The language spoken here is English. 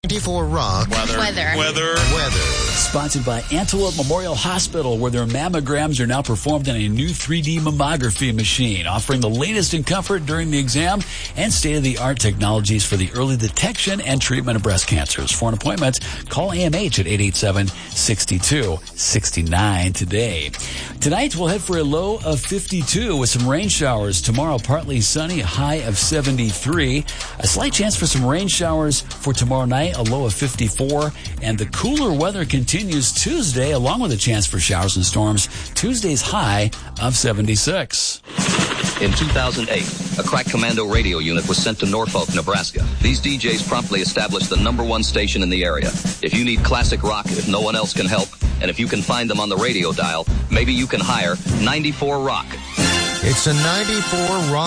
94 Rock. Weather. Sponsored by Antelope Memorial Hospital, where their mammograms are now performed on a new 3D mammography machine, offering the latest in comfort during the exam and state-of-the-art technologies for the early detection and treatment of breast cancers. For an appointment, call AMH at 887-6269 today. Tonight, we'll head for a low of 52 with some rain showers. Tomorrow, partly sunny, a high of 73. A slight chance for some rain showers for tomorrow night, a low of 54. And the cooler weather continues Tuesday, along with a chance for showers and storms. Tuesday's high of 76. In 2008, a crack commando radio unit was sent to Norfolk, Nebraska. These DJs promptly established the #1 station in the area. If you need classic rock, if no one else can help, and if you can find them on the radio dial, maybe you can hire 94 Rock. It's a 94 Rock.